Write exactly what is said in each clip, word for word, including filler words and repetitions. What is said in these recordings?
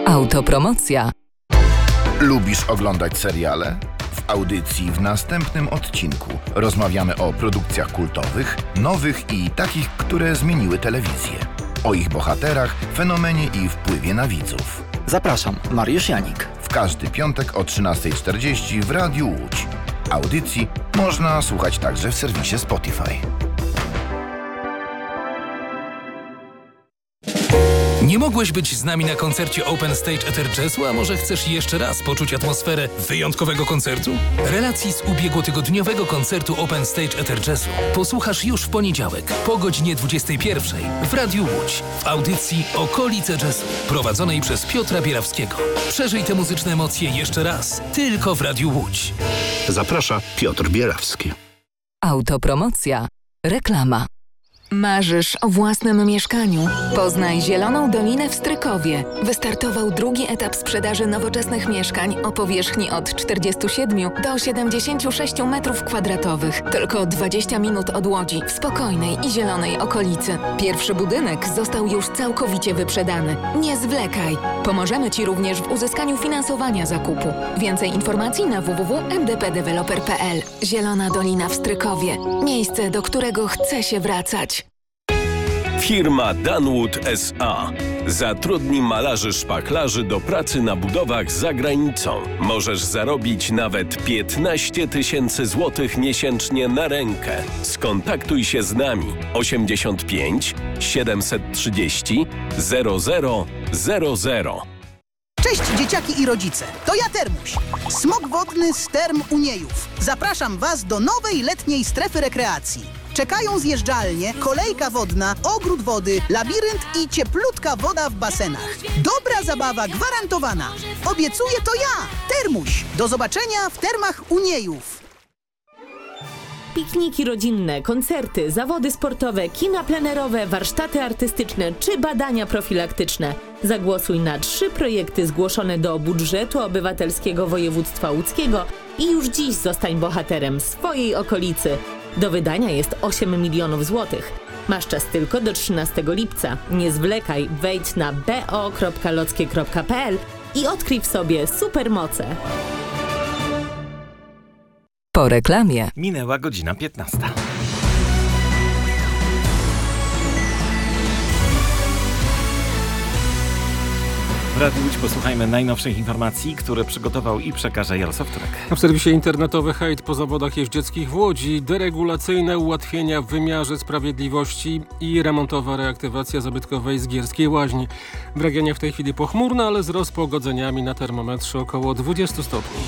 Autopromocja. Lubisz oglądać seriale? W audycji w następnym odcinku rozmawiamy o produkcjach kultowych, nowych i takich, które zmieniły telewizję. O ich bohaterach, fenomenie i wpływie na widzów. Zapraszam, Mariusz Janik. W każdy piątek o trzynasta czterdzieści w Radiu Łódź. Audycji można słuchać także w serwisie Spotify. Nie mogłeś być z nami na koncercie Open Stage Ether Jazzu, a może chcesz jeszcze raz poczuć atmosferę wyjątkowego koncertu? Relacji z ubiegłotygodniowego koncertu Open Stage Ether Jazzu posłuchasz już w poniedziałek po godzinie dwudziestej pierwszej w Radiu Łódź w audycji Okolice Jazzu prowadzonej przez Piotra Bierawskiego. Przeżyj te muzyczne emocje jeszcze raz, tylko w Radiu Łódź. Zaprasza Piotr Bierawski. Autopromocja. Reklama. Marzysz o własnym mieszkaniu? Poznaj Zieloną Dolinę w Strykowie. Wystartował drugi etap sprzedaży nowoczesnych mieszkań o powierzchni od czterdziestu siedmiu do siedemdziesięciu sześciu metrów kwadratowych. Tylko dwadzieścia minut od Łodzi, w spokojnej i zielonej okolicy. Pierwszy budynek został już całkowicie wyprzedany. Nie zwlekaj. Pomożemy Ci również w uzyskaniu finansowania zakupu. Więcej informacji na w w w kropka m d p developer kropka p l. Zielona Dolina w Strykowie. Miejsce, do którego chce się wracać. Firma Danwood S A zatrudni malarzy szpachlarzy do pracy na budowach za granicą. Możesz zarobić nawet piętnaście tysięcy złotych miesięcznie na rękę. Skontaktuj się z nami osiemdziesiąt pięć siedemset trzydzieści zero zero zero zero. Cześć dzieciaki i rodzice, to ja Termuś, smok wodny z Term Uniejów. Zapraszam Was do nowej letniej strefy rekreacji. Czekają zjeżdżalnie, kolejka wodna, ogród wody, labirynt i cieplutka woda w basenach. Dobra zabawa gwarantowana. Obiecuję to ja, Termuś. Do zobaczenia w Termach Uniejów. Pikniki rodzinne, koncerty, zawody sportowe, kina plenerowe, warsztaty artystyczne czy badania profilaktyczne. Zagłosuj na trzy projekty zgłoszone do budżetu obywatelskiego województwa łódzkiego i już dziś zostań bohaterem swojej okolicy. Do wydania jest osiem milionów złotych. Masz czas tylko do trzynastego lipca. Nie zwlekaj, wejdź na b o kropka lockie kropka p l i odkryj w sobie supermoce. Po reklamie minęła godzina piętnasta. W Radiu Łódź posłuchajmy najnowszych informacji, które przygotował i przekaże Jarosław Turek. W serwisie internetowy hejt po zawodach jeździeckich w Łodzi, deregulacyjne ułatwienia w wymiarze sprawiedliwości i remontowa reaktywacja zabytkowej Zgierskiej Łaźni. W regionie w tej chwili pochmurno, ale z rozpogodzeniami na termometrze około dwudziestu stopni.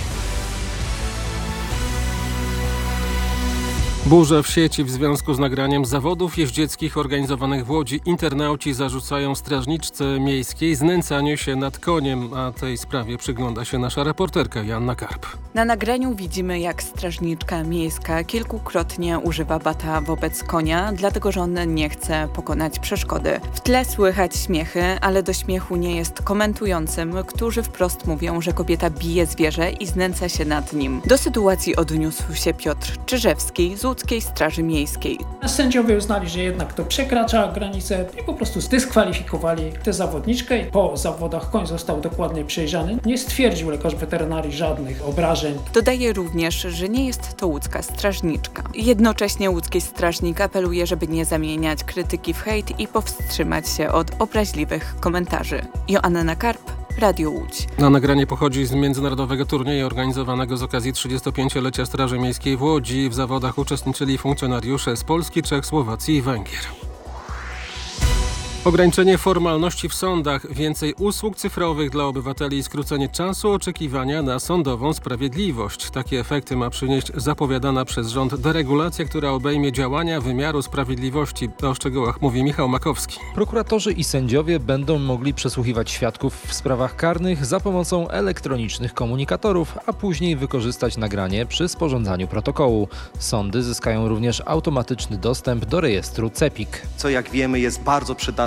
Burze w sieci w związku z nagraniem zawodów jeździeckich organizowanych w Łodzi. Internauci zarzucają strażniczce miejskiej znęcanie się nad koniem, a tej sprawie przygląda się nasza reporterka Joanna Karp. Na nagraniu widzimy, jak strażniczka miejska kilkukrotnie używa bata wobec konia, dlatego że on nie chce pokonać przeszkody. W tle słychać śmiechy, ale do śmiechu nie jest komentującym, którzy wprost mówią, że kobieta bije zwierzę i znęca się nad nim. Do sytuacji odniósł się Piotr Czyżewski z Łódzkiej Straży Miejskiej. Sędziowie uznali, że jednak to przekracza granicę i po prostu zdyskwalifikowali tę zawodniczkę. Po zawodach koń został dokładnie przejrzany. Nie stwierdził lekarz weterynarii żadnych obrażeń. Dodaje również, że nie jest to łódzka strażniczka. Jednocześnie łódzki strażnik apeluje, żeby nie zamieniać krytyki w hejt i powstrzymać się od obraźliwych komentarzy. Joanna Karp, Radio Łódź. Na nagranie pochodzi z międzynarodowego turnieju organizowanego z okazji trzydziestopięciolecia Straży Miejskiej w Łodzi. W zawodach uczestniczyli funkcjonariusze z Polski, Czech, Słowacji i Węgier. Ograniczenie formalności w sądach, więcej usług cyfrowych dla obywateli i skrócenie czasu oczekiwania na sądową sprawiedliwość. Takie efekty ma przynieść zapowiadana przez rząd deregulacja, która obejmie działania wymiaru sprawiedliwości. O szczegółach mówi Michał Makowski. Prokuratorzy i sędziowie będą mogli przesłuchiwać świadków w sprawach karnych za pomocą elektronicznych komunikatorów, a później wykorzystać nagranie przy sporządzaniu protokołu. Sądy zyskają również automatyczny dostęp do rejestru CEPiK. Co jak wiemy jest bardzo przydatne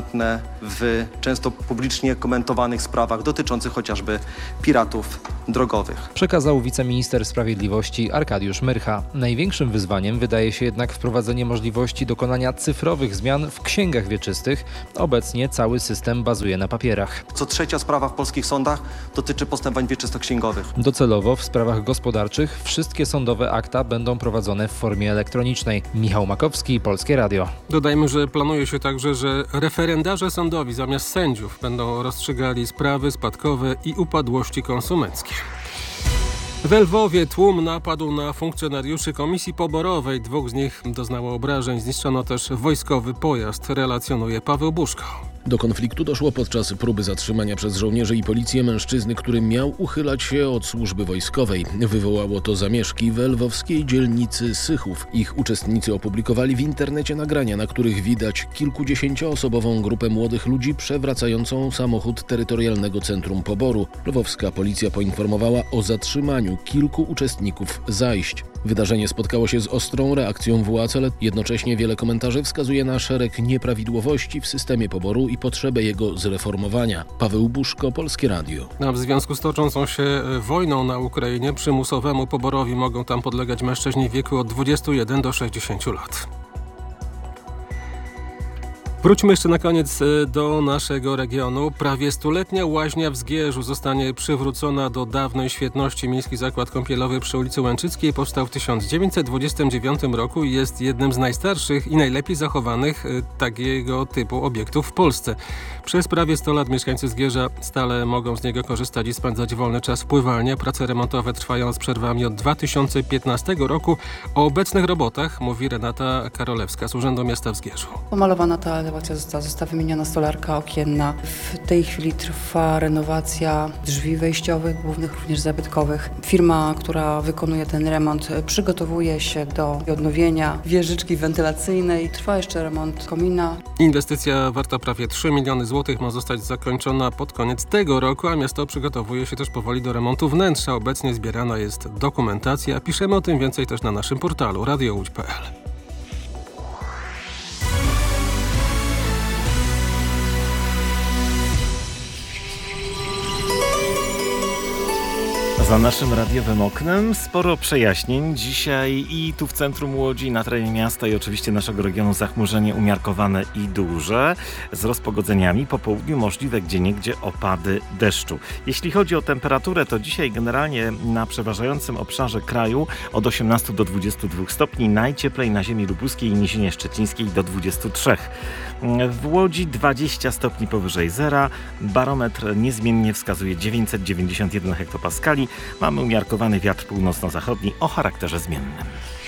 przydatne w często publicznie komentowanych sprawach dotyczących chociażby piratów drogowych. Przekazał wiceminister sprawiedliwości Arkadiusz Myrcha. Największym wyzwaniem wydaje się jednak wprowadzenie możliwości dokonania cyfrowych zmian w księgach wieczystych. Obecnie cały system bazuje na papierach. Co trzecia sprawa w polskich sądach dotyczy postępowań wieczystoksięgowych. Docelowo w sprawach gospodarczych wszystkie sądowe akta będą prowadzone w formie elektronicznej. Michał Makowski, Polskie Radio. Dodajmy, że planuje się także, że referendarze sądowi zamiast sędziów będą rozstrzygali sprawy spadkowe i upadłości konsumenckie. W Lwowie tłum napadł na funkcjonariuszy Komisji Poborowej. Dwóch z nich doznało obrażeń. Zniszczono też wojskowy pojazd, relacjonuje Paweł Buszko. Do konfliktu doszło podczas próby zatrzymania przez żołnierzy i policję mężczyzny, który miał uchylać się od służby wojskowej. Wywołało to zamieszki w lwowskiej dzielnicy Sychów. Ich uczestnicy opublikowali w internecie nagrania, na których widać kilkudziesięcioosobową grupę młodych ludzi przewracającą samochód terytorialnego centrum poboru. Lwowska policja poinformowała o zatrzymaniu kilku uczestników zajść. Wydarzenie spotkało się z ostrą reakcją władz, ale jednocześnie wiele komentarzy wskazuje na szereg nieprawidłowości w systemie poboru i potrzebę jego zreformowania. Paweł Buszko, Polskie Radio. A w związku z toczącą się wojną na Ukrainie przymusowemu poborowi mogą tam podlegać mężczyźni w wieku od dwudziestu jeden do sześćdziesięciu lat. Wróćmy jeszcze na koniec do naszego regionu. Prawie stuletnia łaźnia w Zgierzu zostanie przywrócona do dawnej świetności. Miejski Zakład Kąpielowy przy ulicy Łęczyckiej powstał w tysiąc dziewięćset dwudziestym dziewiątym roku i jest jednym z najstarszych i najlepiej zachowanych takiego typu obiektów w Polsce. Przez prawie sto lat mieszkańcy Zgierza stale mogą z niego korzystać i spędzać wolny czas w pływalni. Prace remontowe trwają z przerwami od dwa tysiące piętnastego roku. O obecnych robotach mówi Renata Karolewska z Urzędu Miasta w Zgierzu. Pomalowana ta elewacja została, została wymieniona stolarka okienna. W tej chwili trwa renowacja drzwi wejściowych, głównych również zabytkowych. Firma, która wykonuje ten remont, przygotowuje się do odnowienia wieżyczki wentylacyjnej. Trwa jeszcze remont komina. Inwestycja warta prawie trzy miliony złotych ma zostać zakończona pod koniec tego roku, a miasto przygotowuje się też powoli do remontu wnętrza. Obecnie zbierana jest dokumentacja. Piszemy o tym więcej też na naszym portalu radio łódź kropka pe el. Za naszym radiowym oknem sporo przejaśnień. Dzisiaj i tu w centrum Łodzi, na terenie miasta i oczywiście naszego regionu zachmurzenie umiarkowane i duże. Z rozpogodzeniami po południu możliwe gdzieniegdzie opady deszczu. Jeśli chodzi o temperaturę, to dzisiaj generalnie na przeważającym obszarze kraju od osiemnastu do dwudziestu dwóch stopni. Najcieplej na ziemi lubuskiej i Nizinie Szczecińskiej do dwudziestu trzech. W Łodzi dwadzieścia stopni powyżej zera. Barometr niezmiennie wskazuje dziewięćset dziewięćdziesiąt jeden hektopaskali. Mamy umiarkowany wiatr północno-zachodni o charakterze zmiennym.